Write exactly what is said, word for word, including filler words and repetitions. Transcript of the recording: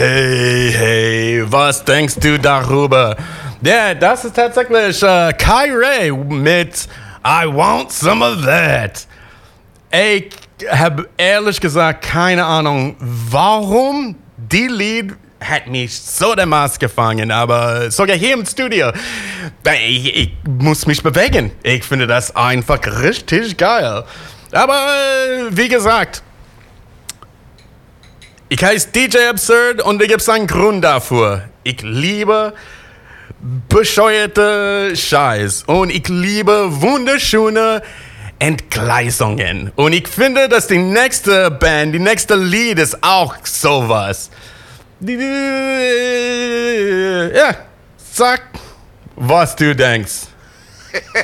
Hey, hey, was denkst du darüber? Ja, das ist tatsächlich äh, Kyrie mit I Want Some of That. Ich habe ehrlich gesagt keine Ahnung, warum die Lied hat mich so dermaßen gefangen, aber sogar hier im Studio, ich, ich muss mich bewegen. Ich finde das einfach richtig geil. Aber äh, wie gesagt, ich heiße D J Absurd und da gibt es einen Grund dafür. Ich liebe bescheuerte Scheiß und ich liebe wunderschöne Entgleisungen. Und ich finde, dass die nächste Band, die nächste Lied ist auch sowas. Ja, sag, was du denkst.